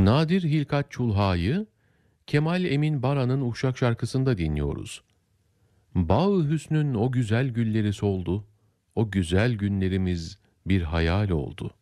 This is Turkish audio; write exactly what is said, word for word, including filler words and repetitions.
Nadir Hilkat Çulha'yı Kemal Emin Baran'ın Uşak şarkısında dinliyoruz. Bağı hüsnün o güzel gülleri soldu, o güzel günlerimiz bir hayal oldu.